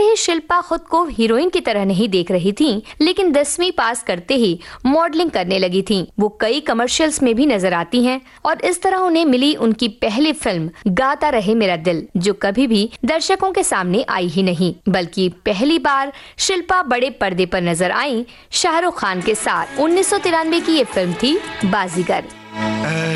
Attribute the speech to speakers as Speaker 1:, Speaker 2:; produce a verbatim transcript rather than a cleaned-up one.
Speaker 1: ही शिल्पा खुद को हीरोइन की तरह नहीं देख रही थीं, लेकिन दसवीं पास करते ही मॉडलिंग करने लगी थीं। वो कई कमर्शियल्स में भी नजर आती हैं और इस तरह उन्हें मिली उनकी पहली फिल्म गाता रहे मेरा दिल, जो कभी भी दर्शकों के सामने आई ही नहीं, बल्कि पहली बार शिल्पा बड़े पर्दे पर नजर आई शाहरुख खान के साथ। उन्नीस सौ तिरानवे की ये फिल्म थी बाजीगर।